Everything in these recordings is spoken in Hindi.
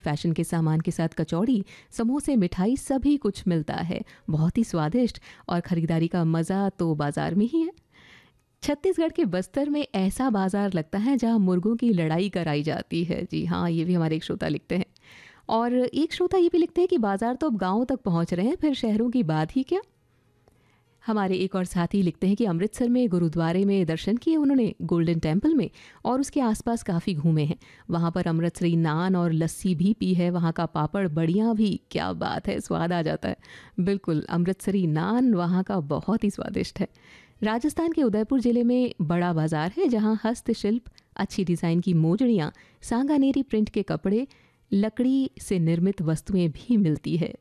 फैशन के सामान के साथ कचौड़ी, समोसे, मिठाई सभी कुछ मिलता है। बहुत ही स्वादिष्ट और खरीदारी का मज़ा तो बाज़ार में ही है। छत्तीसगढ़ के बस्तर में ऐसा बाज़ार लगता है जहाँ मुर्गों की लड़ाई कराई जाती है। जी हाँ, ये भी हमारे एक श्रोता लिखते हैं। और एक श्रोता ये भी लिखते हैं कि बाज़ार तो अब गाँव तक पहुँच रहे हैं, फिर शहरों की बात ही क्या। हमारे एक और साथी लिखते हैं कि अमृतसर में गुरुद्वारे में दर्शन किए उन्होंने, गोल्डन टेम्पल में और उसके आसपास काफ़ी घूमे हैं। वहाँ पर अमृतसरी नान और लस्सी भी पी है। वहाँ का पापड़ बढ़िया भी, क्या बात है, स्वाद आ जाता है। बिल्कुल, अमृतसरी नान वहाँ का बहुत ही स्वादिष्ट है। राजस्थान के उदयपुर ज़िले में बड़ा बाज़ार है जहाँ हस्तशिल्प, अच्छी डिज़ाइन की मोजड़ियाँ, सांगानेरी प्रिंट के कपड़े, लकड़ी से निर्मित वस्तुएं भी मिलती है।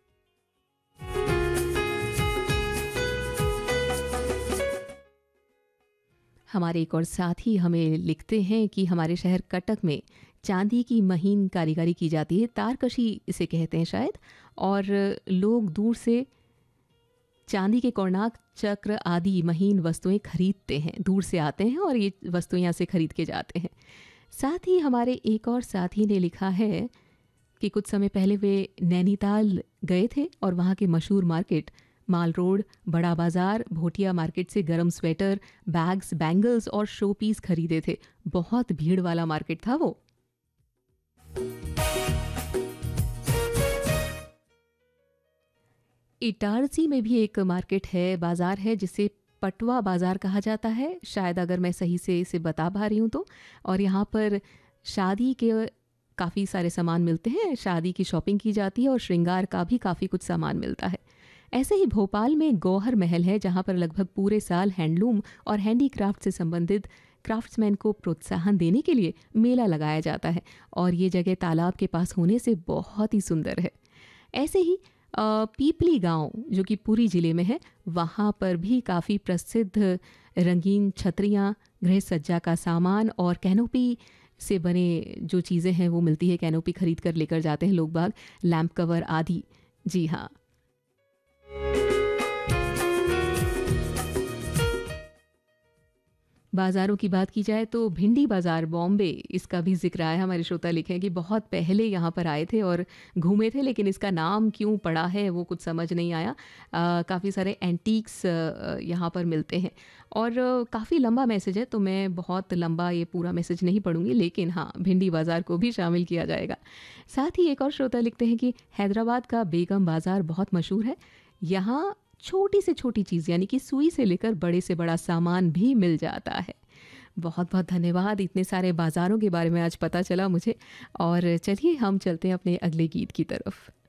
हमारे एक और साथी हमें लिखते हैं कि हमारे शहर कटक में चांदी की महीन कारीगरी की जाती है, तारकशी इसे कहते हैं शायद, और लोग दूर से चांदी के कोणार्क चक्र आदि महीन वस्तुएं खरीदते हैं, दूर से आते हैं और ये वस्तुएं यहाँ से खरीद के जाते हैं। साथ ही हमारे एक और साथी ने लिखा है कि कुछ समय पहले वे नैनीताल गए थे और वहाँ के मशहूर मार्केट माल रोड, बड़ा बाजार, भोटिया मार्केट से गर्म स्वेटर, बैग्स, बैंगल्स और शो पीस खरीदे थे। बहुत भीड़ वाला मार्केट था वो। इटारसी में भी एक मार्केट है, बाजार है जिसे पटवा बाजार कहा जाता है, शायद अगर मैं सही से इसे बता पा रही हूँ तो। और यहाँ पर शादी के काफ़ी सारे सामान मिलते हैं, शादी की शॉपिंग की जाती है और श्रृंगार का भी काफ़ी कुछ सामान मिलता है। ऐसे ही भोपाल में गौहर महल है जहाँ पर लगभग पूरे साल हैंडलूम और हैंडीक्राफ्ट से संबंधित क्राफ्ट्समैन को प्रोत्साहन देने के लिए मेला लगाया जाता है और ये जगह तालाब के पास होने से बहुत ही सुंदर है। ऐसे ही पीपली गांव जो कि पुरी ज़िले में है, वहाँ पर भी काफ़ी प्रसिद्ध रंगीन छतरियाँ, गृह सज्जा का सामान और कैनोपी से बने जो चीज़ें हैं वो मिलती है। कैनोपी खरीद कर लेकर जाते हैं लोग बाग, लैंप कवर आदि। जी हाँ। बाज़ारों की बात की जाए तो भिंडी बाज़ार बॉम्बे, इसका भी जिक्र आया। हमारे श्रोता लिखे हैं कि बहुत पहले यहाँ पर आए थे और घूमे थे, लेकिन इसका नाम क्यों पड़ा है वो कुछ समझ नहीं आया। काफ़ी सारे एंटीक्स यहाँ पर मिलते हैं और काफ़ी लंबा मैसेज है तो मैं बहुत लंबा ये पूरा मैसेज नहीं पढ़ूंगी, लेकिन हाँ, भिंडी बाज़ार को भी शामिल किया जाएगा। साथ ही एक और श्रोता लिखते हैं कि हैदराबाद का बेगम बाज़ार बहुत मशहूर है। यहाँ छोटी से छोटी चीज़ यानी कि सुई से लेकर बड़े से बड़ा सामान भी मिल जाता है। बहुत बहुत धन्यवाद, इतने सारे बाज़ारों के बारे में आज पता चला मुझे। और चलिए हम चलते हैं अपने अगले गीत की तरफ।